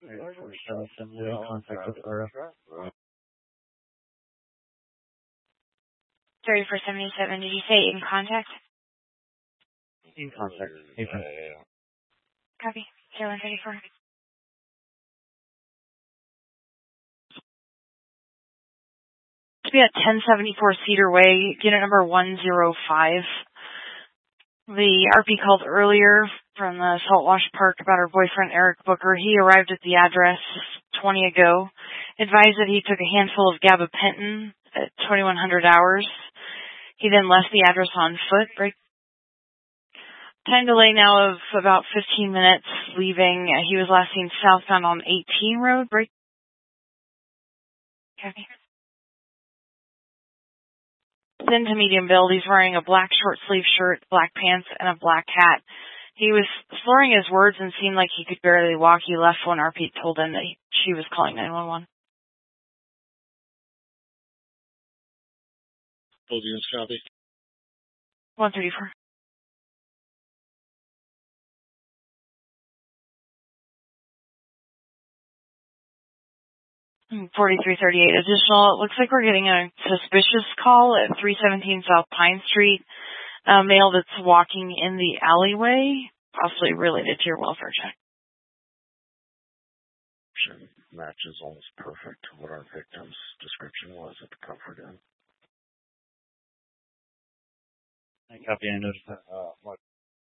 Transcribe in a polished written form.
Alright, 477, you're in contact with RF. 3477, did you say in contact? In contact. Apron. Copy. 0134. To be at 1074 Cedar Way, unit number 105. The RP called earlier from the Saltwash Park about her boyfriend, Eric Booker. He arrived at the address 20 ago, advised that he took a handful of gabapentin at 2100 hours. He then left the address on foot. Time delay now of about 15 minutes leaving. He was last seen southbound on 18 Road. Copy. Thin to medium build. He's wearing a black short sleeve shirt, black pants, and a black hat. He was slurring his words and seemed like he could barely walk. He left when RP told him that she was calling 911. Audience copy. 134. Hmm, 4338 additional. It looks like we're getting a suspicious call at 317 South Pine Street. A male that's walking in the alleyway, possibly related to your welfare check. Matches almost perfect to what our victim's description was at the Comfort Inn. I copy. I noticed that.